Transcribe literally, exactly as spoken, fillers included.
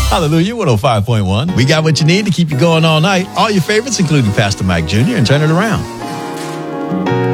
Hallelujah, one oh five point one. We got what you need to keep you going all night. All your favorites, including Pastor Mike Junior, and Turn It Around.